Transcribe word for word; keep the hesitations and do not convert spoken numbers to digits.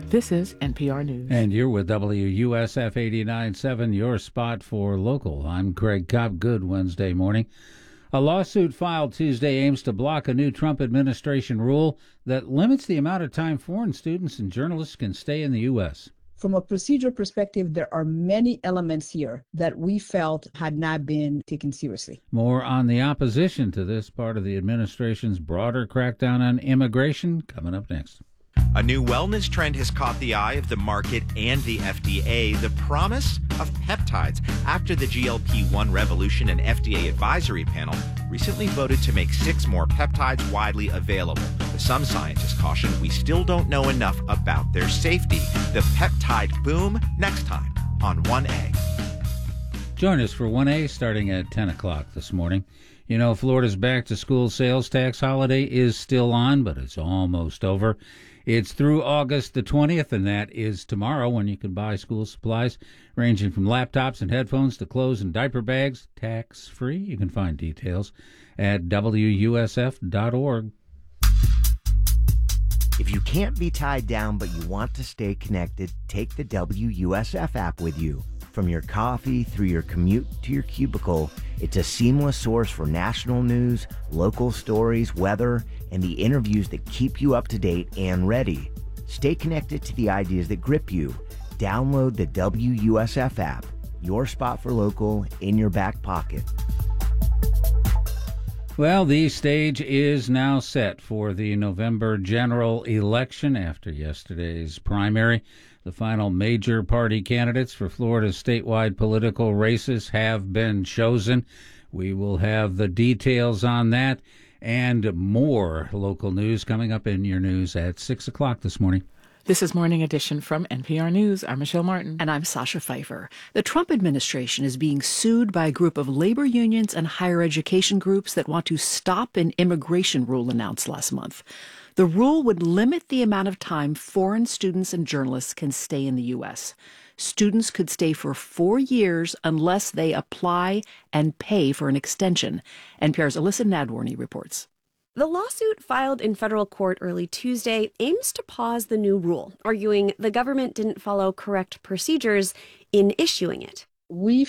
This is N P R News. And you're with W U S F eighty-nine point seven, your spot for local. I'm Craig Cobb. Good Wednesday morning. A lawsuit filed Tuesday aims to block a new Trump administration rule that limits the amount of time foreign students and journalists can stay in the U S. From a procedure perspective, there are many elements here that we felt had not been taken seriously. More on the opposition to this part of the administration's broader crackdown on immigration coming up next. A new wellness trend has caught the eye of the market and the F D A, the promise of peptides, after the G L P one revolution. An F D A advisory panel recently voted to make six more peptides widely available. But some scientists caution we still don't know enough about their safety. The peptide boom, next time on one A. Join us for one A starting at ten o'clock this morning. You know, Florida's back-to-school sales tax holiday is still on, but it's almost over. It's through August the twentieth, and that is tomorrow, when you can buy school supplies ranging from laptops and headphones to clothes and diaper bags, tax-free. You can find details at W U S F dot org. If you can't be tied down but you want to stay connected, take the W U S F app with you. From your coffee through your commute to your cubicle, it's a seamless source for national news, local stories, weather, and the interviews that keep you up to date and ready. Stay connected to the ideas that grip you. Download the W U S F app, your spot for local in your back pocket. Well, the stage is now set for the November general election after yesterday's primary. The final major party candidates for Florida's statewide political races have been chosen. We will have the details on that and more local news coming up in your news at six o'clock this morning. This is Morning Edition from N P R News. I'm Michelle Martin. And I'm Sasha Pfeiffer. The Trump administration is being sued by a group of labor unions and higher education groups that want to stop an immigration rule announced last month. The rule would limit the amount of time foreign students and journalists can stay in the U S. Students could stay for four years unless they apply and pay for an extension. N P R's Alyssa Nadworny reports. The lawsuit filed in federal court early Tuesday aims to pause the new rule, arguing the government didn't follow correct procedures in issuing it. We